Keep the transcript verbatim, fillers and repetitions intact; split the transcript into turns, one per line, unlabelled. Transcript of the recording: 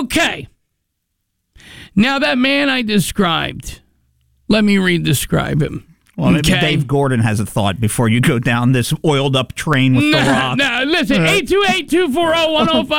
Okay. Now, that man I described, let me re-describe him.
Well, maybe
Okay.
Dave Gordon has a thought before you go down this oiled-up train with
no,
The Rock.
No, listen, eight two eight, two four zero, one zero five